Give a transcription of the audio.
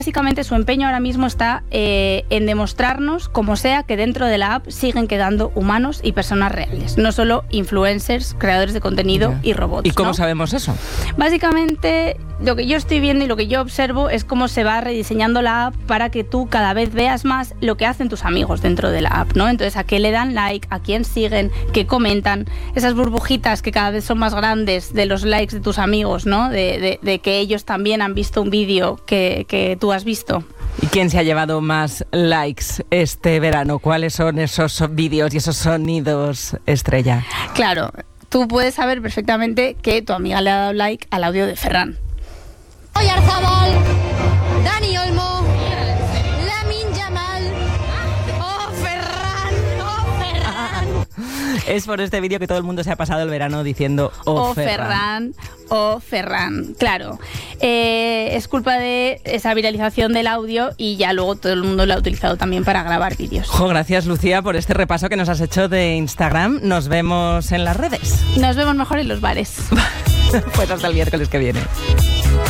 Básicamente su empeño ahora mismo está en demostrarnos, como sea, que dentro de la app siguen quedando humanos y personas reales, no solo influencers, creadores de contenido y robots. ¿Y cómo ¿no? sabemos eso? Básicamente, lo que yo estoy viendo y lo que yo observo es cómo se va rediseñando la app para que tú cada vez veas más lo que hacen tus amigos dentro de la app, ¿no? Entonces, a qué le dan like, a quién siguen, qué comentan, esas burbujitas que cada vez son más grandes de los likes de tus amigos, ¿no? De que ellos también han visto un vídeo que tú has visto. ¿Y quién se ha llevado más likes este verano? ¿Cuáles son esos vídeos y esos sonidos, Estrella? Claro, tú puedes saber perfectamente que tu amiga le ha dado like al audio de Ferran. Oyarzabal, Dani Olmo, Lamine Yamal, ¡oh Ferran! ¡Oh Ferran! Es por este vídeo que todo el mundo se ha pasado el verano diciendo ¡oh Ferran! ¡oh Ferran! Claro, es culpa de esa viralización del audio y ya luego todo el mundo lo ha utilizado también para grabar vídeos. Gracias, Lucía, por este repaso que nos has hecho de Instagram. Nos vemos en las redes. Nos vemos mejor en los bares. Pues hasta el miércoles que viene.